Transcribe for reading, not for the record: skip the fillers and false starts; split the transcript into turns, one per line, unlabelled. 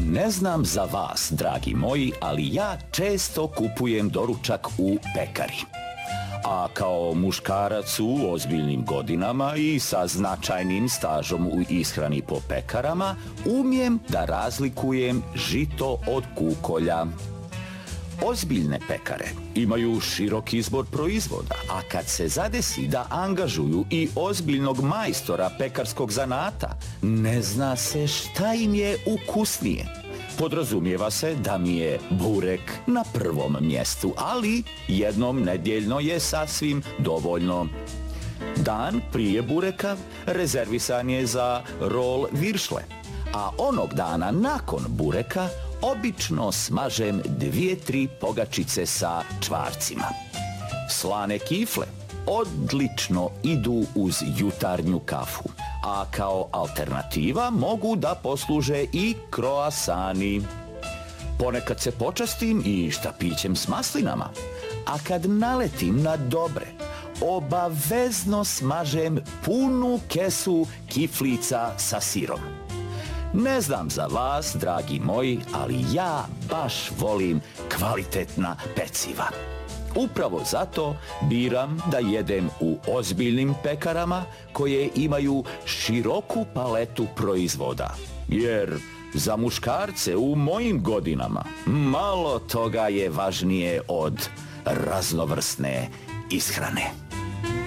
Ne znam za vas, dragi moji, ali ja često kupujem doručak u pekari. A kao muškarac u ozbiljnim godinama i sa značajnim stažom u ishrani po pekarama, umijem da razlikujem žito od kukolja. Ozbiljne pekare imaju širok izbor proizvoda, a kad se zadesi da angažuju i ozbiljnog majstora pekarskog zanata, ne zna se šta im je ukusnije. Podrazumijeva se da mi je burek na prvom mjestu, ali jednom nedjeljno je sasvim dovoljno. Dan prije bureka rezervisan je za rol viršle, a onog dana nakon bureka obično smažem 2-3 pogačice sa čvarcima. Slane kifle odlično idu uz jutarnju kafu, a kao alternativa mogu da posluže i kroasani. Ponekad se počastim i štapićem s maslinama, a kad naletim na dobre, obavezno smažem punu kesu kiflica sa sirom. Ne znam za vas, dragi moji, ali ja baš volim kvalitetna peciva. Upravo zato biram da jedem u ozbiljnim pekarama koje imaju široku paletu proizvoda. Jer za muškarce u mojim godinama malo toga je važnije od raznovrsne ishrane.